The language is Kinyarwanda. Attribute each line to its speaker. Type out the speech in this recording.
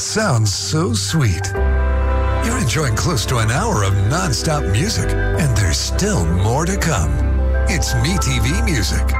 Speaker 1: sounds so sweet. You're enjoying close to an hour of non-stop music, and there's still more to come. It's MeTV Music.